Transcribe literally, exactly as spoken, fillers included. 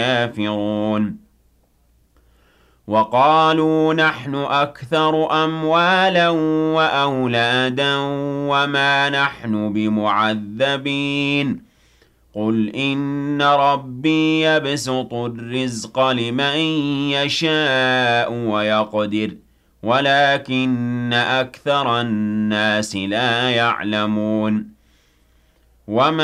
كافرون وقالوا نحن أكثر أموالا وأولادا وما نحن بمعذبين قل إن ربي يبسط الرزق لمن يشاء ويقدر ولكن أكثر الناس لا يعلمون وما